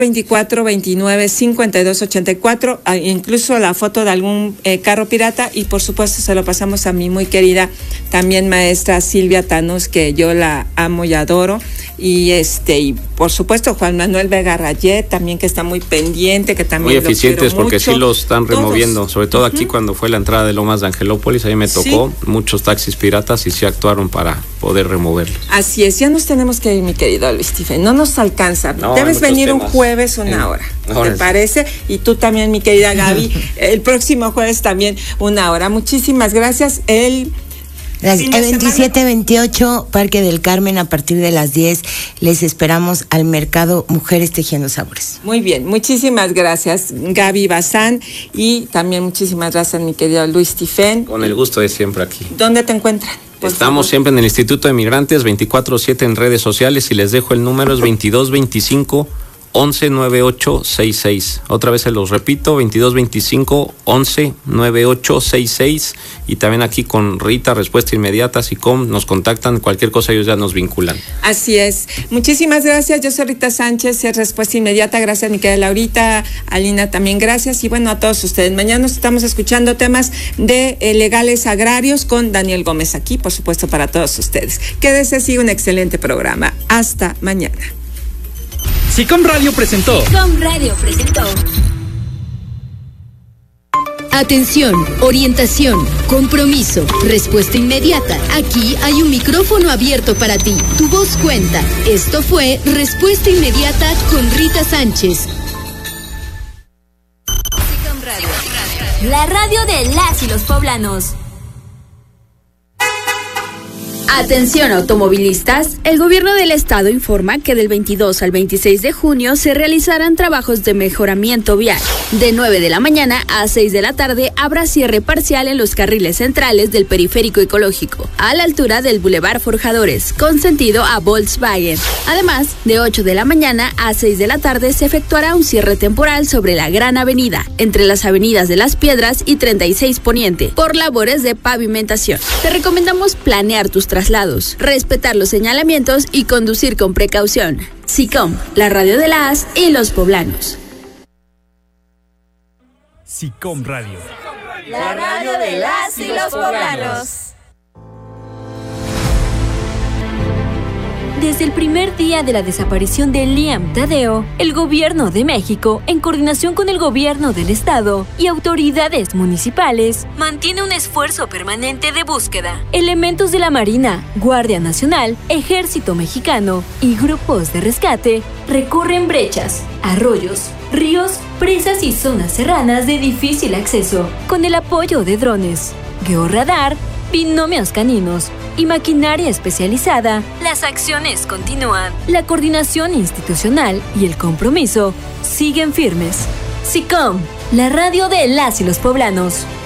24 29 52 84, incluso la foto de algún carro pirata, y por supuesto se lo pasamos a mi muy querida también maestra Silvia Tanús, que yo la amo y adoro, y por supuesto Juan Manuel Vega Rayet también, que está muy pendiente, que también muy eficientes porque mucho. sí los están removiendo, Todos. Sobre todo aquí cuando fue la entrada de Lomas de Angelópolis, ahí me tocó muchos taxis piratas y sí actuaron para poder removerlos. Así es, ya nos tenemos que ir, mi querido Luis Stephen, no nos alcanza, debes venir temas. Un jueves una hora, ¿te parece? Y tú también, mi querida Gaby, el próximo jueves también una hora. Muchísimas gracias. El 27-28, Parque del Carmen, a partir de las 10, les esperamos al Mercado Mujeres Tejiendo Sabores. Muy bien, muchísimas gracias, Gaby Bazán, y también muchísimas gracias, mi querido Luis Stephen. Con el gusto de siempre aquí. ¿Dónde te encuentran? Estamos siempre en el Instituto de Migrantes, 24/7 en redes sociales, y les dejo el número, es 2225 119866. Otra vez se los repito, 2225 119866, y también aquí con Rita, Respuesta Inmediata, SICOM, nos contactan, cualquier cosa ellos ya nos vinculan. Así es. Muchísimas gracias. Yo soy Rita Sánchez, es Respuesta Inmediata. Gracias, mi querida Laurita, Alina también gracias, y bueno, a todos ustedes. Mañana nos estamos escuchando temas de legales agrarios con Daniel Gómez aquí, por supuesto, para todos ustedes. Quédese, sigue un excelente programa. Hasta mañana. SICOM Radio presentó. Atención, orientación, compromiso, respuesta inmediata. Aquí hay un micrófono abierto para ti. Tu voz cuenta. Esto fue Respuesta Inmediata con Rita Sánchez. SICOM Radio, la radio de las y los poblanos. Atención automovilistas, el gobierno del estado informa que del 22 al 26 de junio se realizarán trabajos de mejoramiento vial. De 9 de la mañana a 6 de la tarde habrá cierre parcial en los carriles centrales del periférico ecológico, a la altura del Boulevard Forjadores, con sentido a Volkswagen. Además, de 8 de la mañana a 6 de la tarde se efectuará un cierre temporal sobre la Gran Avenida, entre las avenidas de Las Piedras y 36 Poniente, por labores de pavimentación. Te recomendamos planear tus traslados, respetar los señalamientos y conducir con precaución. SICOM, la radio de las y los poblanos. SICOM Radio, la radio de las y los poblanos. Desde el primer día de la desaparición de Liam Tadeo, el Gobierno de México, en coordinación con el Gobierno del Estado y autoridades municipales, mantiene un esfuerzo permanente de búsqueda. Elementos de la Marina, Guardia Nacional, Ejército Mexicano y grupos de rescate recorren brechas, arroyos, ríos, presas y zonas serranas de difícil acceso, con el apoyo de drones, georradar, binomios caninos y maquinaria especializada. Las acciones continúan. La coordinación institucional y el compromiso siguen firmes. SICOM, la radio de las y los poblanos.